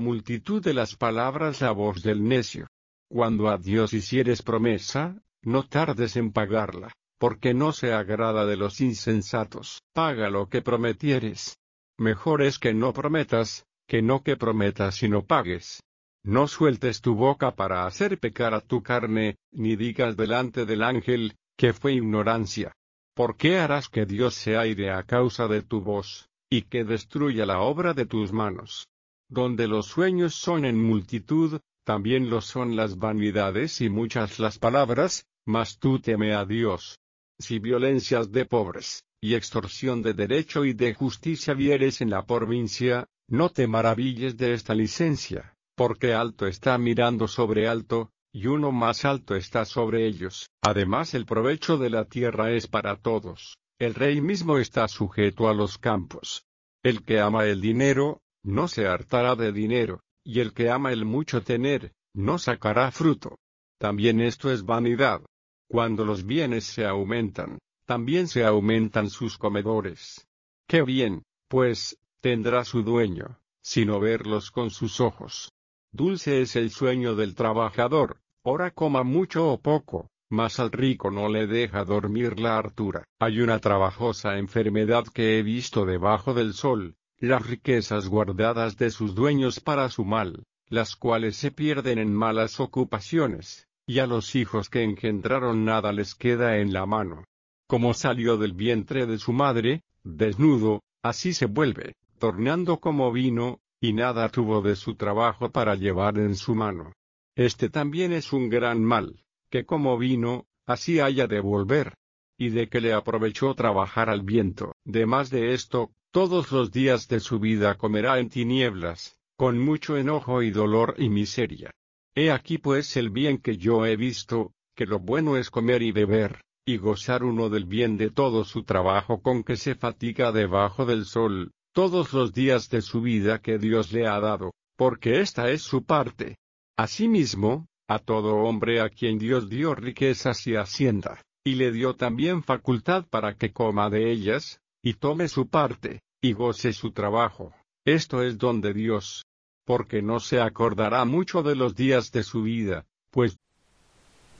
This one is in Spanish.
multitud de las palabras la voz del necio. Cuando a Dios hicieres promesa, no tardes en pagarla, porque no se agrada de los insensatos. Paga lo que prometieres. Mejor es que no prometas, que no que prometas y no pagues. No sueltes tu boca para hacer pecar a tu carne, ni digas delante del ángel, que fue ignorancia. ¿Por qué harás que Dios se aire a causa de tu voz, y que destruya la obra de tus manos? Donde los sueños son en multitud, también lo son las vanidades y muchas las palabras, mas tú teme a Dios. Si violencias de pobres, y extorsión de derecho y de justicia vieres en la provincia, no te maravilles de esta licencia, porque alto está mirando sobre alto, y uno más alto está sobre ellos. Además el provecho de la tierra es para todos, el rey mismo está sujeto a los campos. El que ama el dinero, no se hartará de dinero, y el que ama el mucho tener, no sacará fruto. También esto es vanidad. Cuando los bienes se aumentan, también se aumentan sus comedores. ¡Qué bien, pues, tendrá su dueño, sino verlos con sus ojos! Dulce es el sueño del trabajador, ora coma mucho o poco, mas al rico no le deja dormir la hartura. Hay una trabajosa enfermedad que he visto debajo del sol, las riquezas guardadas de sus dueños para su mal, las cuales se pierden en malas ocupaciones, y a los hijos que engendraron nada les queda en la mano. Como salió del vientre de su madre, desnudo, así se vuelve, tornando como vino, y nada tuvo de su trabajo para llevar en su mano. Este también es un gran mal, que como vino, así haya de volver. Y de que le aprovechó trabajar al viento. Demás de esto, todos los días de su vida comerá en tinieblas, con mucho enojo y dolor y miseria. He aquí pues el bien que yo he visto, que lo bueno es comer y beber, y gozar uno del bien de todo su trabajo con que se fatiga debajo del sol, todos los días de su vida que Dios le ha dado, porque esta es su parte. Asimismo, a todo hombre a quien Dios dio riquezas y hacienda, y le dio también facultad para que coma de ellas, y tome su parte, y goce su trabajo. Esto es don de Dios. Porque no se acordará mucho de los días de su vida, pues